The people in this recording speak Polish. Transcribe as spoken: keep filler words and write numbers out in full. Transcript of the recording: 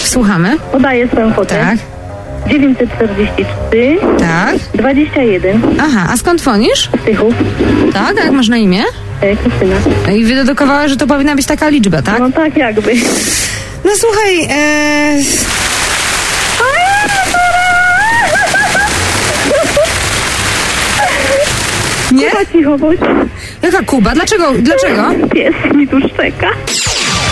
Słuchamy. Podaję swoją kwotę. Tak. dziewięćset czterdzieści trzy. Tak. dwadzieścia jeden. Aha, a skąd dzwonisz? Z Tychów. Tak, a jak masz na imię? E, Krystyna. No i wydedukowała, że to powinna być taka liczba, tak? No tak jakby. No słuchaj, e... Nie? Kuba, cicho bądź. Jaka Kuba? Dlaczego? Dlaczego? Pies mi tu szczeka.